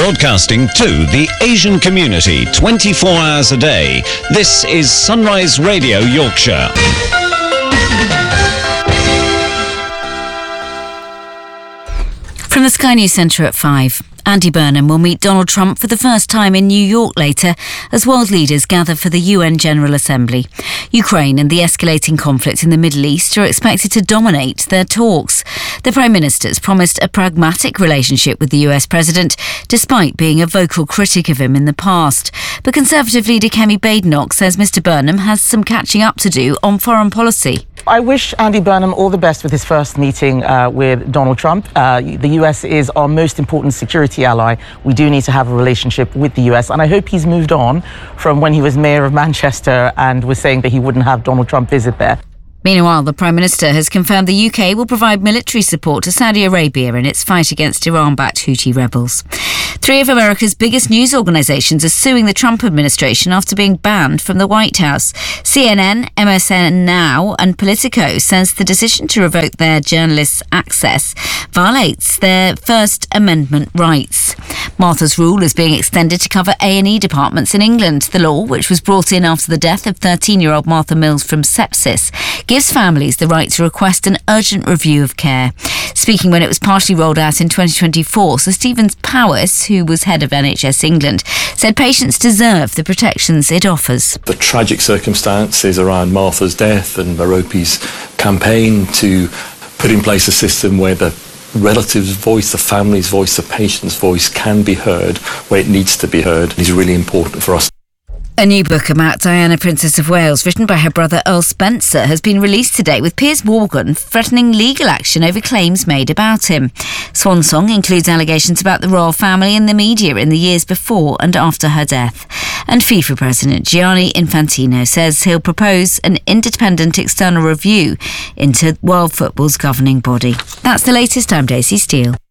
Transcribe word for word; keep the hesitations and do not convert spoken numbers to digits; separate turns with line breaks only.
Broadcasting to the Asian community twenty-four hours a day. This is Sunrise Radio Yorkshire.
From the Sky News Centre at five. Andy Burnham will meet Donald Trump for the first time in New York later as world leaders gather for the U N General Assembly. Ukraine and the escalating conflict in the Middle East are expected to dominate their talks. The Prime Minister's promised a pragmatic relationship with the U S President, despite being a vocal critic of him in the past. But Conservative leader Kemi Badenoch says Mr Burnham has some catching up to do on foreign policy.
I wish Andy Burnham all the best with his first meeting uh, with Donald Trump. Uh, the U S is our most important security ally. We do need to have a relationship with the U S, and I hope he's moved on from when he was mayor of Manchester and was saying that he wouldn't have Donald Trump visit there.
Meanwhile, the Prime Minister has confirmed the U K will provide military support to Saudi Arabia in its fight against Iran-backed Houthi rebels. Three of America's biggest news organisations are suing the Trump administration after being banned from the White House. C N N, M S N Now and Politico says the decision to revoke their journalists' access violates their First Amendment rights. Martha's Rule is being extended to cover A and E departments in England. The law, which was brought in after the death of thirteen-year-old Martha Mills from sepsis, gives families the right to request an urgent review of care. Speaking when it was partially rolled out in twenty twenty-four, Sir Stephen Powis, who was head of N H S England, said patients deserve the protections it offers.
The tragic circumstances around Martha's death and Merope's campaign to put in place a system where the relative's voice, the family's voice, the patient's voice can be heard where it needs to be heard is really important for us.
A new book about Diana, Princess of Wales, written by her brother Earl Spencer, has been released today, with Piers Morgan threatening legal action over claims made about him. Swan Song includes allegations about the royal family and the media in the years before and after her death. And FIFA President Gianni Infantino says he'll propose an independent external review into world football's governing body. That's the latest. I'm Daisy Steele.